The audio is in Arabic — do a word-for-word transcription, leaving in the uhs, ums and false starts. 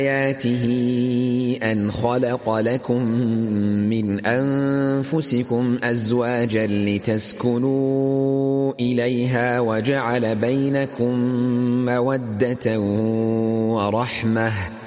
آياته أن خلق لكم من أنفسكم أزواجا لتسكنوا إليها وجعل بينكم مودة ورحمة